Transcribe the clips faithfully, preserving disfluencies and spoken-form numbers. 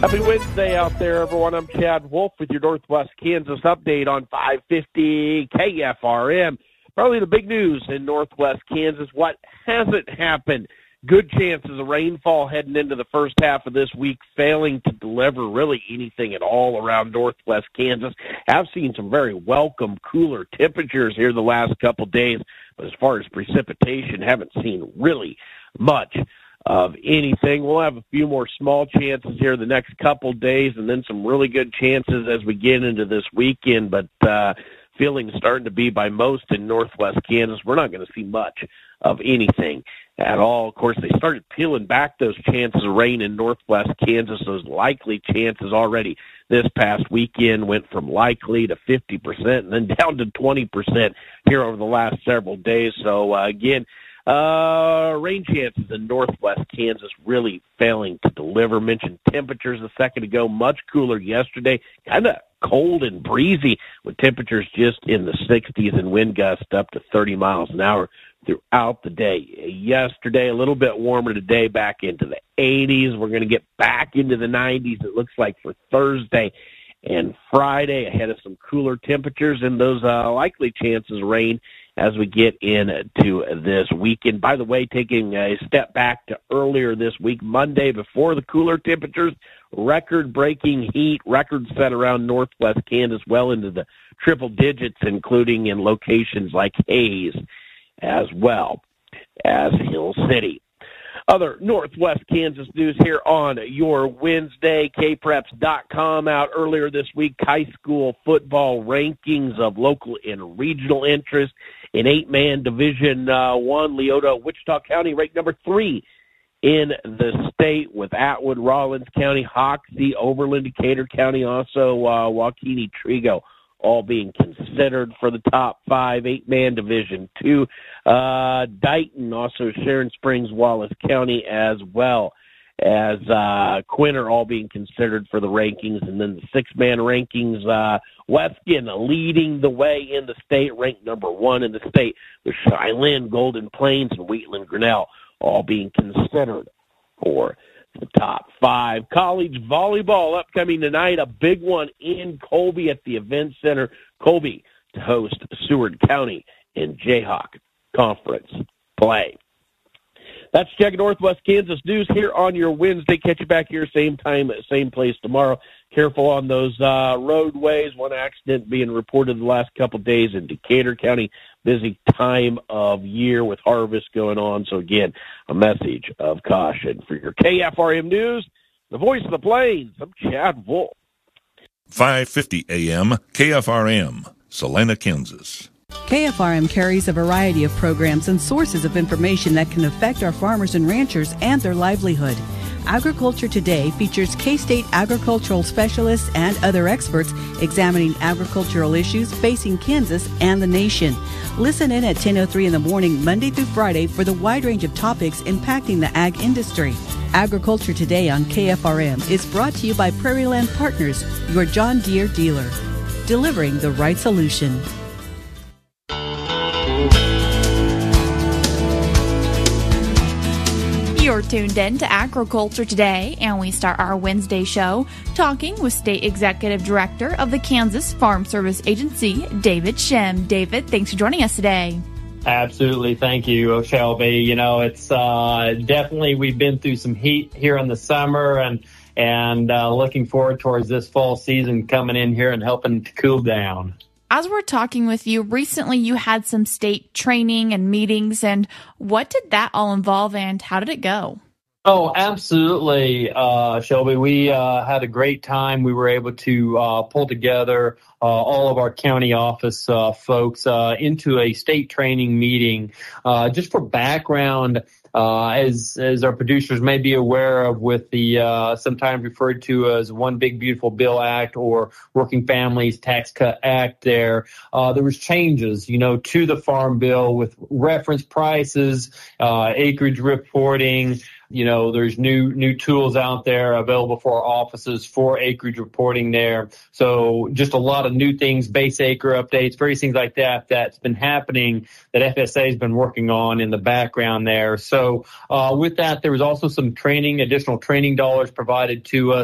Happy Wednesday out there, everyone. I'm Chad Wolf with your Northwest Kansas update on five fifty K F R M. Probably the big news in Northwest Kansas. What hasn't happened? Good chances of rainfall heading into the first half of this week, failing to deliver really anything at all around Northwest Kansas. I've seen some very welcome cooler temperatures here the last couple days, but as far as precipitation, haven't seen really much of anything. We'll have a few more small chances here the next couple days, and then some really good chances as we get into this weekend, but uh feeling starting to be by most in Northwest Kansas, we're not going to see much of anything at all. Of course, they started peeling back those chances of rain in Northwest Kansas. Those likely chances already this past weekend went from likely to fifty percent and then down to twenty percent here over the last several days. So, uh, again, Uh, rain chances in Northwest Kansas really failing to deliver. Mentioned temperatures a second ago, much cooler yesterday, kind of cold and breezy with temperatures just in the sixties and wind gusts up to thirty miles an hour throughout the day. Yesterday, a little bit warmer today, back into the eighties. We're going to get back into the nineties, it looks like, for Thursday and Friday, ahead of some cooler temperatures and those uh, likely chances of rain as we get into this weekend. By the way, taking a step back to earlier this week, Monday, before the cooler temperatures, record-breaking heat, records set around Northwest Kansas well into the triple digits, including in locations like Hayes as well as Hill City. Other Northwest Kansas news here on your Wednesday, K preps dot com out earlier this week, high school football rankings of local and regional interest in eight-man Division uh, One. Leota, Wichita County ranked number three in the state, with Atwood, Rawlins County, Hoxie, Overland, Decatur County, also uh, Waukene, Trigo, all being considered for the top five, eight-man Division Two. Uh, Dighton, also Sharon Springs, Wallace County, as well as uh, Quinn are all being considered for the rankings. And then the six-man rankings, uh, Weskin leading the way in the state, ranked number one in the state, with Cheyenne, Golden Plains, and Wheatland Grinnell all being considered for the top five. College volleyball upcoming tonight, a big one in Colby at the Event Center. Colby to host Seward County in Jayhawk Conference play. That's Check Northwest Kansas News here on your Wednesday. Catch you back here same time, same place tomorrow. Careful on those uh, roadways. One accident being reported the last couple of days in Decatur County. Busy time of year with harvest going on. So, again, a message of caution. For your K F R M News, the voice of the Plains, I'm Chad Wolf. five fifty A M K F R M, Salina, Kansas. K F R M carries a variety of programs and sources of information that can affect our farmers and ranchers and their livelihood. Agriculture Today features K-State agricultural specialists and other experts examining agricultural issues facing Kansas and the nation. Listen in at ten oh three in the morning, Monday through Friday, for the wide range of topics impacting the ag industry. Agriculture Today on K F R M is brought to you by Prairie Land Partners, your John Deere dealer, delivering the right solution. You're tuned in to Agriculture Today, and we start our Wednesday show talking with State Executive Director of the Kansas Farm Service Agency, David Shem. David, thanks for joining us today. Absolutely. Thank you, Shelby. You know, it's uh, definitely, we've been through some heat here in the summer, and and uh, looking forward towards this fall season coming in here and helping to cool down. As we're talking with you, recently you had some state training and meetings, and what did that all involve and how did it go? Oh, absolutely, uh, Shelby. We uh, had a great time. We were able to uh, pull together uh, all of our county office uh, folks uh, into a state training meeting. Uh, just for background, uh, as as our producers may be aware of, with the uh, sometimes referred to as One Big Beautiful Bill Act or Working Families Tax Cut Act, there uh, there was changes, you know, to the Farm Bill with reference prices, uh, acreage reporting. You know, there's new new tools out there available for our offices for acreage reporting there. So just a lot of new things, base acre updates, various things like that that's been happening that F S A has been working on in the background there. So uh, with that, there was also some training, additional training dollars provided to us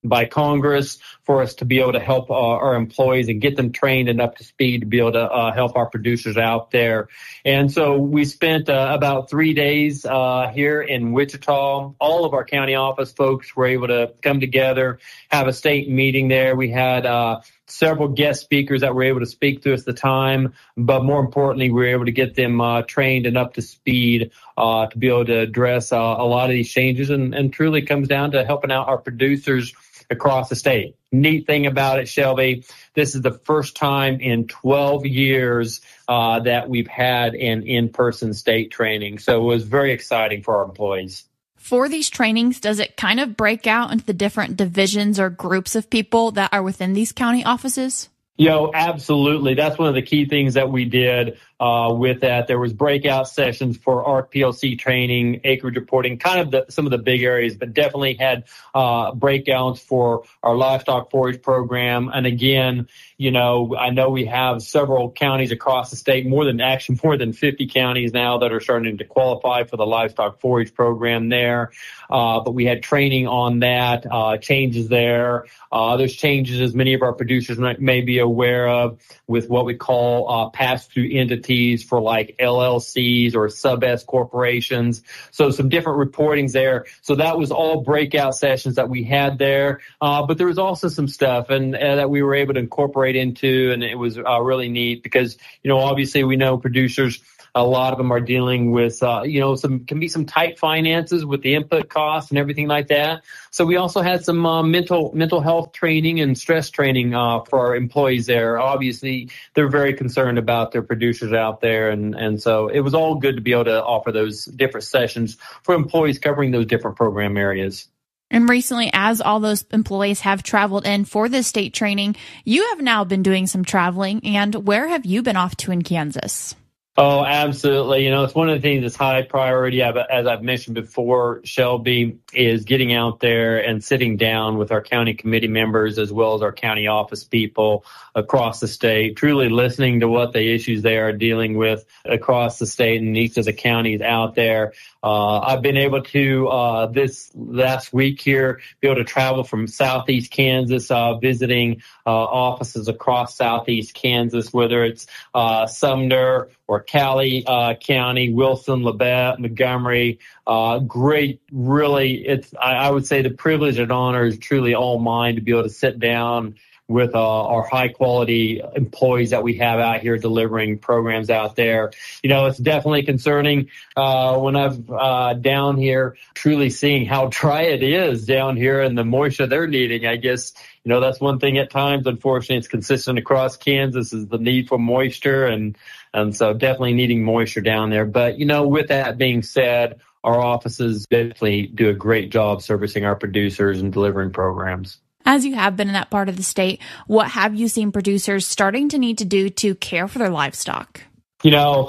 by Congress for us to be able to help uh, our employees and get them trained and up to speed to be able to uh, help our producers out there. And so we spent uh, about three days uh, here in Wichita. All of our county office folks were able to come together, have a state meeting there. We had uh, several guest speakers that were able to speak to us at the time, but more importantly, we were able to get them uh, trained and up to speed uh, to be able to address uh, a lot of these changes, and, and truly comes down to helping out our producers across the state. Neat thing about it, Shelby, this is the first time in twelve years uh, that we've had an in-person state training. So it was very exciting for our employees. For these trainings, does it kind of break out into the different divisions or groups of people that are within these county offices? You know, absolutely. That's one of the key things that we did uh, with that. There was breakout sessions for A R C P L C training, acreage reporting, kind of the, some of the big areas, but definitely had uh, breakouts for our livestock forage program. And again, you know, I know we have several counties across the state, more than actually more than fifty counties now that are starting to qualify for the livestock forage program there. Uh, but we had training on that, uh, changes there. Uh, there's changes, as many of our producers may, may be aware of, with what we call uh, pass-through entities for like L L Cs or sub-S corporations. So some different reportings there. So that was all breakout sessions that we had there. Uh, but there was also some stuff and uh, that we were able to incorporate into, and it was uh, really neat because, you know, obviously we know producers, a lot of them are dealing with, uh, you know, some can be some tight finances with the input costs and everything like that. So we also had some uh, mental mental health training and stress training uh, for our employees there. Obviously, they're very concerned about their producers out there, and and so it was all good to be able to offer those different sessions for employees covering those different program areas. And recently, as all those employees have traveled in for this state training, you have now been doing some traveling. And where have you been off to in Kansas? Oh, absolutely. You know, it's one of the things that's high priority, as I've mentioned before, Shelby, is getting out there and sitting down with our county committee members as well as our county office people across the state, truly listening to what the issues they are dealing with across the state and each of the counties out there. Uh, I've been able to, uh, this last week here, be able to travel from Southeast Kansas, uh, visiting, uh, offices across Southeast Kansas, whether it's, uh, Sumner or Cali, uh, County, Wilson, Labette, Montgomery. Uh, great, really, it's, I, I would say the privilege and honor is truly all mine to be able to sit down with uh, our high quality employees that we have out here delivering programs out there. You know, it's definitely concerning uh, when I'm uh, down here, truly seeing how dry it is down here and the moisture they're needing. I guess, you know, that's one thing at times, unfortunately, it's consistent across Kansas is the need for moisture. And, and so definitely needing moisture down there. But, you know, with that being said, our offices definitely do a great job servicing our producers and delivering programs. As you have been in that part of the state, what have you seen producers starting to need to do to care for their livestock? You know,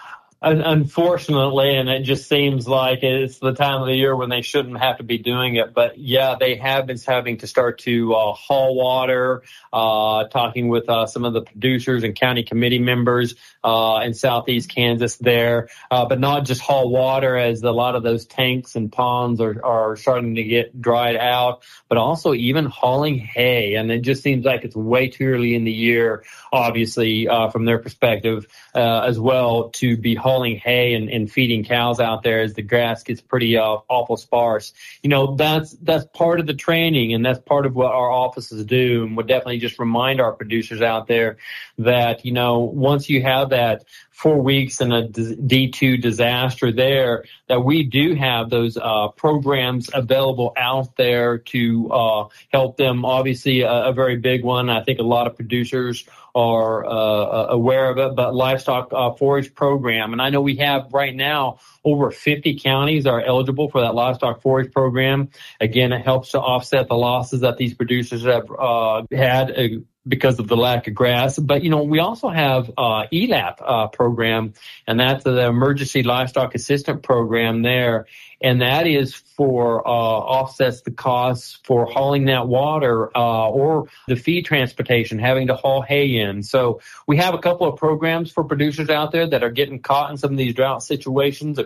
unfortunately, and it just seems like it's the time of the year when they shouldn't have to be doing it. But yeah, they have been having to start to uh, haul water, uh, talking with uh, some of the producers and county committee members uh, in Southeast Kansas there. Uh, but not just haul water, as a lot of those tanks and ponds are, are starting to get dried out, but also even hauling hay. And it just seems like it's way too early in the year, obviously, uh, from their perspective uh, as well, to be hauling hay and, and feeding cows out there as the grass gets pretty uh, awful sparse. You know, that's that's part of the training, and that's part of what our offices do. And we'll definitely just remind our producers out there that, you know, once you have that four weeks in a D two disaster there, that we do have those uh, programs available out there to uh, help them. Obviously, a, a very big one. I think a lot of producers are uh, aware of it, but livestock uh, forage program. And I know we have right now over fifty counties are eligible for that livestock forage program. Again, it helps to offset the losses that these producers have uh, had uh, because of the lack of grass. But, you know, we also have uh, E L A P uh, program, and that's the Emergency Livestock Assistant Program there. And that is for uh, offsets the costs for hauling that water uh, or the feed transportation, having to haul hay in. So we have a couple of programs for producers out there that are getting caught in some of these drought situations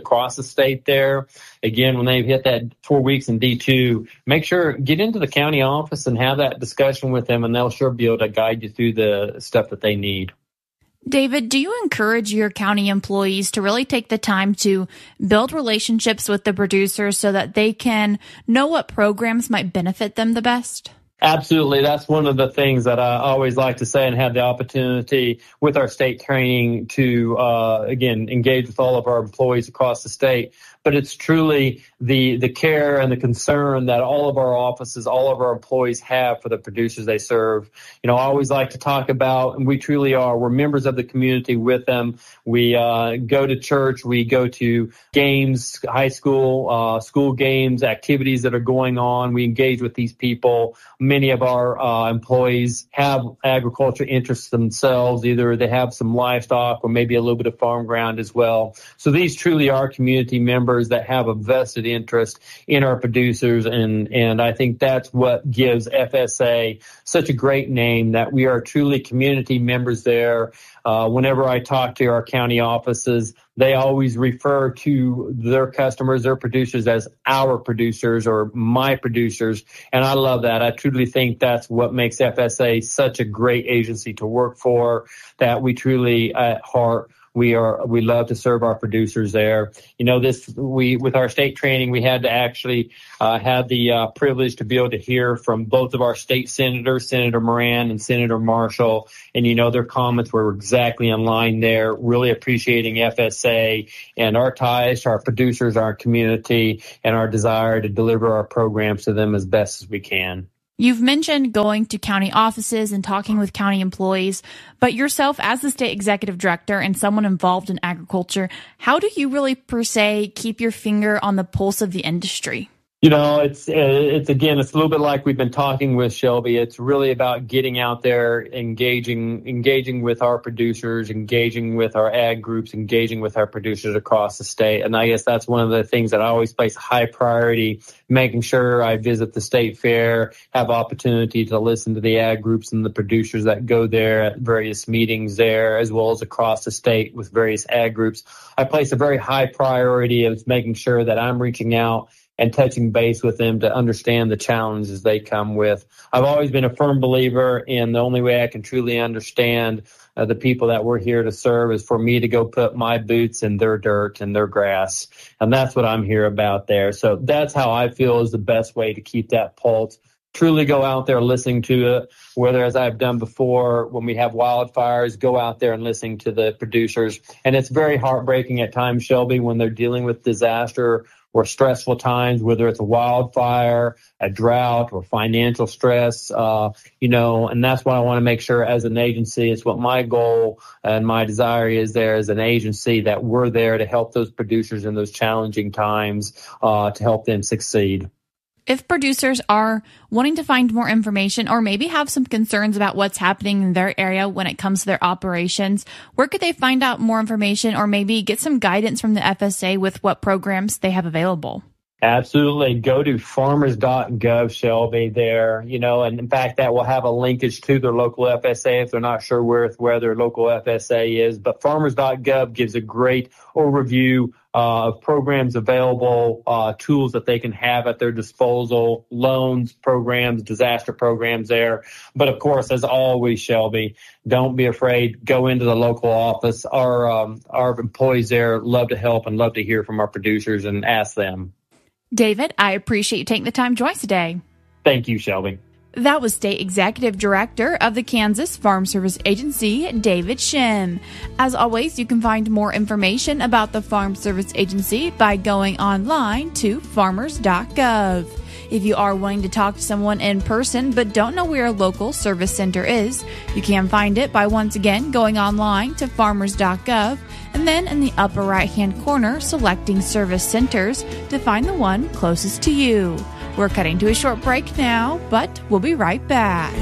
across the state there. Again, when they hit that four weeks in D two, make sure, get into the county office and have that discussion with them, and they'll sure be able to guide you through the stuff that they need. David, do you encourage your county employees to really take the time to build relationships with the producers so that they can know what programs might benefit them the best? Absolutely. That's one of the things that I always like to say and have the opportunity with our state training to, uh, again, engage with all of our employees across the state. But it's truly the the care and the concern that all of our offices, all of our employees have for the producers they serve. You know, I always like to talk about, and we truly are, we're members of the community with them. We uh, go to church, we go to games, high school, uh, school games, activities that are going on. We engage with these people. Many of our uh, employees have agriculture interests themselves. Either they have some livestock or maybe a little bit of farm ground as well. So these truly are community members that have a vested interest in our producers, and and I think that's what gives F S A such a great name, that we are truly community members there. Uh, whenever I talk to our county offices, they always refer to their customers, their producers, as our producers or my producers, and I love that. I truly think that's what makes F S A such a great agency to work for, that we truly at heart We are, we love to serve our producers there. You know, this, we, with our state training, we had to actually, uh, have the, uh, privilege to be able to hear from both of our state senators, Senator Moran and Senator Marshall. And, you know, their comments were exactly in line there, really appreciating F S A and our ties to our producers, our community, and our desire to deliver our programs to them as best as we can. You've mentioned going to county offices and talking with county employees, but yourself as the state executive director and someone involved in agriculture, how do you really, per se, keep your finger on the pulse of the industry? You know, it's, it's again, it's a little bit like we've been talking with Shelby. It's really about getting out there, engaging, engaging with our producers, engaging with our ag groups, engaging with our producers across the state. And I guess that's one of the things that I always place high priority, making sure I visit the state fair, have opportunity to listen to the ag groups and the producers that go there at various meetings there, as well as across the state with various ag groups. I place a very high priority of making sure that I'm reaching out and touching base with them to understand the challenges they come with. I've always been a firm believer in the only way I can truly understand uh, the people that we're here to serve is for me to go put my boots in their dirt and their grass. And that's what I'm here about there. So that's how I feel is the best way to keep that pulse. Truly go out there listening to it, whether, as I've done before, when we have wildfires, go out there and listening to the producers. And it's very heartbreaking at times, Shelby, when they're dealing with disaster or stressful times, whether it's a wildfire, a drought, or financial stress, uh, you know, and that's why I want to make sure as an agency, it's what my goal and my desire is there as an agency, that we're there to help those producers in those challenging times, uh, to help them succeed. If producers are wanting to find more information or maybe have some concerns about what's happening in their area when it comes to their operations, where could they find out more information or maybe get some guidance from the F S A with what programs they have available? Absolutely. Go to farmers dot gov, Shelby, there, you know, and in fact, that will have a linkage to their local F S A if they're not sure where, where their local F S A is. But farmers dot gov gives a great overview uh, of programs available, uh, tools that they can have at their disposal, loans, programs, disaster programs there. But of course, as always, Shelby, don't be afraid. Go into the local office. Our, um, our employees there love to help and love to hear from our producers and ask them. David, I appreciate you taking the time to join us today. Thank you, Shelby. That was State Executive Director of the Kansas Farm Service Agency, David Shim. As always, you can find more information about the Farm Service Agency by going online to farmers dot gov. If you are wanting to talk to someone in person but don't know where a local service center is, you can find it by once again going online to farmers dot gov and then in the upper right-hand corner selecting Service Centers to find the one closest to you. We're cutting to a short break now, but we'll be right back.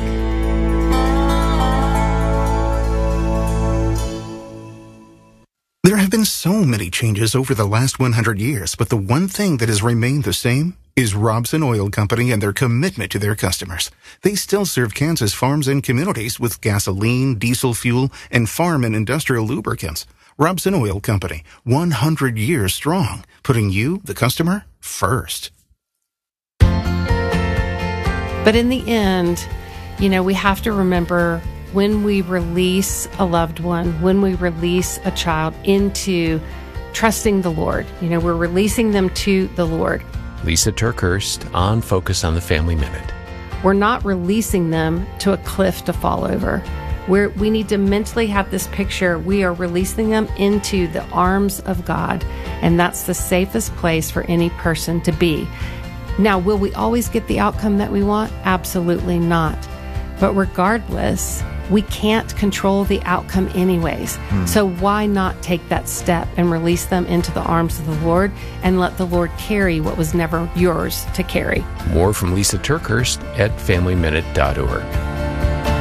There have been so many changes over the last one hundred years, but the one thing that has remained the same is Robson Oil Company and their commitment to their customers. They still serve Kansas farms and communities with gasoline, diesel fuel, and farm and industrial lubricants. Robson Oil Company, one hundred years strong, putting you, the customer, first. But in the end, you know, we have to remember when we release a loved one, when we release a child into trusting the Lord, you know, we're releasing them to the Lord. Lisa TerKeurst on Focus on the Family Minute. We're not releasing them to a cliff to fall over. We're, we need to mentally have this picture. We are releasing them into the arms of God, and that's the safest place for any person to be. Now, will we always get the outcome that we want? Absolutely not. But regardless, we can't control the outcome anyways. Mm. So why not take that step and release them into the arms of the Lord and let the Lord carry what was never yours to carry? More from Lisa TerKeurst at family minute dot org.